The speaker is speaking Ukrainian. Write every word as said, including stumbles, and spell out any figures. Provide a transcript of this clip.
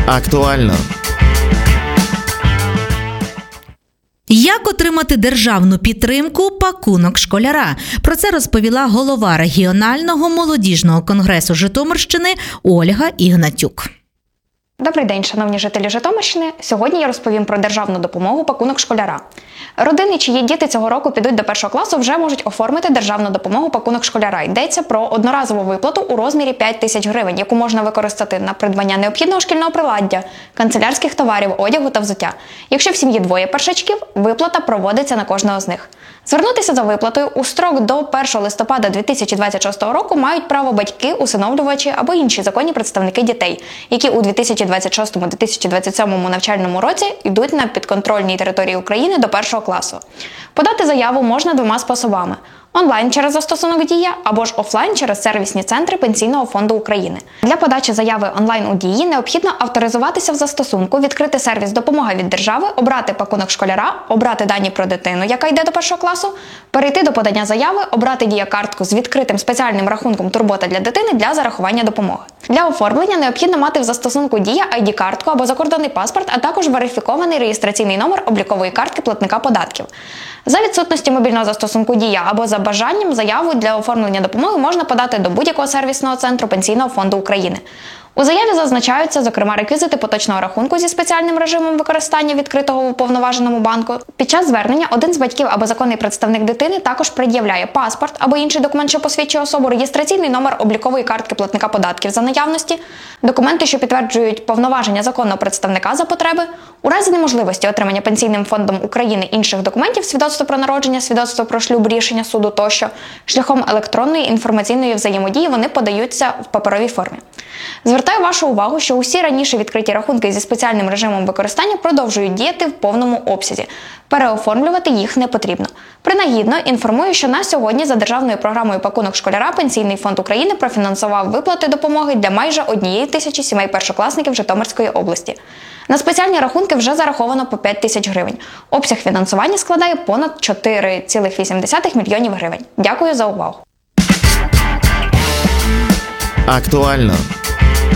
Актуально. Як отримати державну підтримку «Пакунок школяра»? Про це розповіла голова регіонального молодіжного конгресу Житомирщини Ольга Ігнатюк. Добрий день, шановні жителі Житомирщини. Сьогодні я розповім про державну допомогу «Пакунок школяра». Родини, чиї діти цього року підуть до першого класу, вже можуть оформити державну допомогу «Пакунок школяра». Йдеться про одноразову виплату у розмірі п'ять тисяч гривень, яку можна використати на придбання необхідного шкільного приладдя, канцелярських товарів, одягу та взуття. Якщо в сім'ї двоє першачків, виплата проводиться на кожного з них. Звернутися за виплатою у строк до першого листопада дві тисячі двадцять шостого року мають право батьки, усиновлювачі або інші законні представники дітей, які у дві тисячі двадцять шостому - дві тисячі двадцять сьомому навчальному році йдуть на підконтрольній території України до першого класу. Подати заяву можна двома способами – онлайн через застосунок «Дія» або ж офлайн через сервісні центри Пенсійного фонду України. Для подачі заяви онлайн у «Дії» необхідно авторизуватися в застосунку, відкрити сервіс «Допомога від держави», обрати «Пакунок школяра», обрати дані про дитину, яка йде до першого класу, перейти до подання заяви, обрати «Дія-картку» з відкритим спеціальним рахунком «Турбота для дитини» для зарахування допомоги. Для оформлення необхідно мати в застосунку «Дія» ай ді-картку або закордонний паспорт, а також верифікований реєстраційний номер облікової картки платника податків. За відсутності мобільного застосунку «Дія» або за бажанням заяву для оформлення допомоги можна подати до будь-якого сервісного центру Пенсійного фонду України. У заяві зазначаються, зокрема, реквізити поточного рахунку зі спеціальним режимом використання, відкритого в уповноваженому банку. Під час звернення один з батьків або законний представник дитини також пред'являє паспорт або інший документ, що посвідчує особу, реєстраційний номер облікової картки платника податків за наявності, документи, що підтверджують повноваження законного представника за потреби. У разі неможливості отримання Пенсійним фондом України інших документів, свідоцтво про народження, свідоцтво про шлюб, рішення суду тощо, шляхом електронної інформаційної взаємодії вони подаються в паперовій формі. Звертаю вашу увагу, що усі раніше відкриті рахунки зі спеціальним режимом використання продовжують діяти в повному обсязі. Переоформлювати їх не потрібно. Принагідно інформую, що на сьогодні за державною програмою «Пакунок школяра» Пенсійний фонд України профінансував виплати допомоги для майже однієї тисячі сімей першокласників Житомирської області. На спеціальні рахунки вже зараховано по п'ять тисяч гривень. Обсяг фінансування складає понад чотири цілих вісім десятих мільйонів гривень. Дякую за увагу. Актуально.